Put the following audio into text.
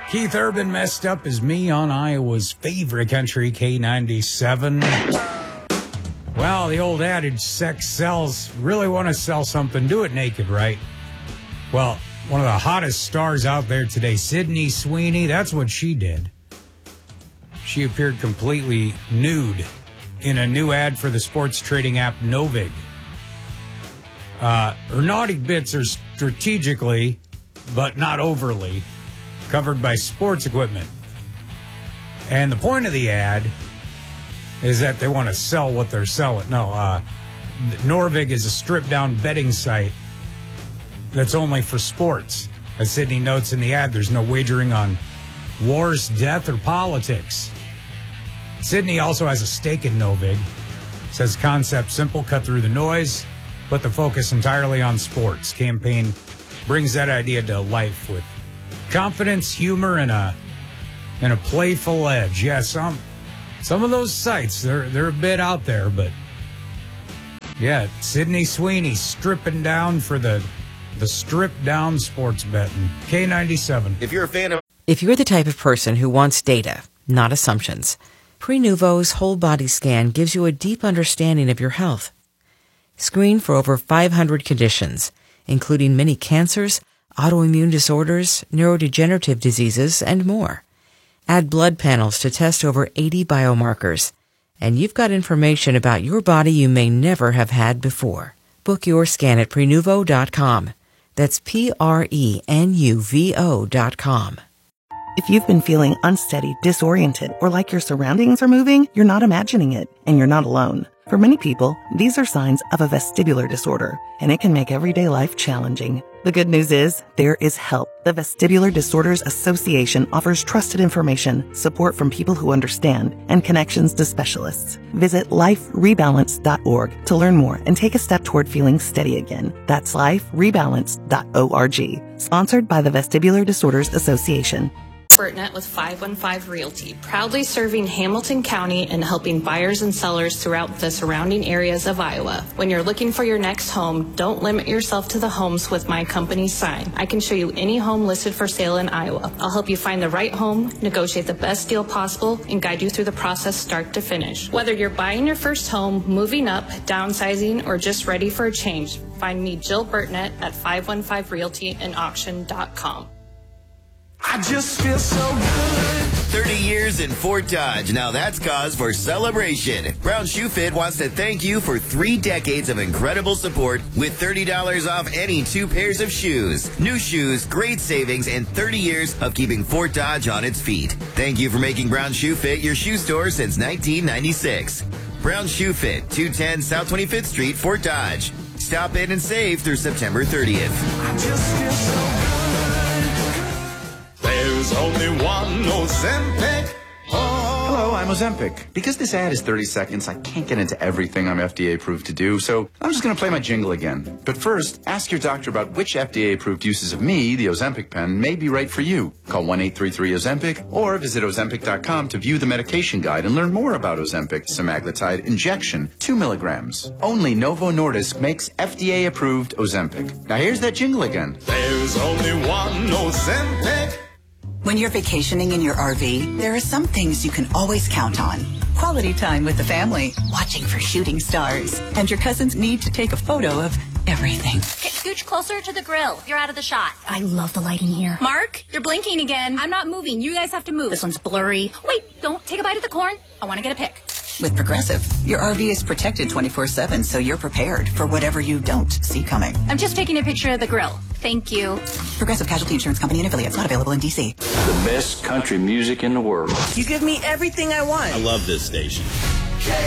Keith Urban messed up as me on Iowa's favorite country, K97. Well, the old adage, sex sells. Really want to sell something, do it naked, right? Well, one of the hottest stars out there today, Sydney Sweeney, that's what she did. She appeared completely nude in a new ad for the sports trading app Novig. Her naughty bits are strategically, but not overly, covered by sports equipment. And the point of the ad is that they want to sell what they're selling. No, Norvig is a stripped-down betting site that's only for sports. As Sydney notes in the ad, there's no wagering on wars, death, or politics. Sydney also has a stake in Novig. Says concept simple, cut through the noise, put the focus entirely on sports. Campaign brings that idea to life with confidence, humor, and a playful edge. Yeah, some of those sites, they're a bit out there, but yeah, Sydney Sweeney stripping down for the stripped down sports betting. K97. If you're the type of person who wants data, not assumptions, Prenuvo's whole body scan gives you a deep understanding of your health. Screen for over 500 conditions, including many cancers, autoimmune disorders, neurodegenerative diseases, and more. Add blood panels to test over 80 biomarkers, and you've got information about your body you may never have had before. Book your scan at Prenuvo.com. That's Prenuvo.com. If you've been feeling unsteady, disoriented, or like your surroundings are moving, you're not imagining it, and you're not alone. For many people, these are signs of a vestibular disorder, and it can make everyday life challenging. The good news is, there is help. The Vestibular Disorders Association offers trusted information, support from people who understand, and connections to specialists. Visit liferebalance.org to learn more and take a step toward feeling steady again. That's liferebalance.org. Sponsored by the Vestibular Disorders Association. Burtnett with 515 Realty, proudly serving Hamilton County and helping buyers and sellers throughout the surrounding areas of Iowa. When you're looking for your next home, don't limit yourself to the homes with my company's sign. I can show you any home listed for sale in Iowa. I'll help you find the right home, negotiate the best deal possible, and guide you through the process start to finish. Whether you're buying your first home, moving up, downsizing, or just ready for a change, find me, Jill Burtnett, at 515 Realty and auction.com. I just feel so good. 30 years in Fort Dodge. Now that's cause for celebration. Brown Shoe Fit wants to thank you for 3 decades of incredible support with $30 off any 2 pairs of shoes. New shoes, great savings, and 30 years of keeping Fort Dodge on its feet. Thank you for making Brown Shoe Fit your shoe store since 1996. Brown Shoe Fit, 210 South 25th Street, Fort Dodge. Stop in and save through September 30th. I just feel so good. There's only one Ozempic. Hello, I'm Ozempic. Because this ad is 30 seconds, I can't get into everything I'm FDA approved to do, so I'm just going to play my jingle again. But first, ask your doctor about which FDA approved uses of me, the Ozempic pen, may be right for you. Call 1-833-OZEMPIC or visit Ozempic.com to view the medication guide and learn more about Ozempic semaglutide injection, 2 milligrams. Only Novo Nordisk makes FDA approved Ozempic. Now here's that jingle again. There's only one Ozempic. When you're vacationing in your RV, there are some things you can always count on. Quality time with the family, watching for shooting stars, and your cousins need to take a photo of everything. Okay, scooch closer to the grill. You're out of the shot. I love the lighting here. Mark, you're blinking again. I'm not moving. You guys have to move. This one's blurry. Wait, don't take a bite of the corn. I want to get a pic. With Progressive, your RV is protected 24/7, so you're prepared for whatever you don't see coming. I'm just taking a picture of the grill. Thank you. Progressive Casualty Insurance Company and affiliates, not available in D.C. The best country music in the world. You give me everything I want. I love this station.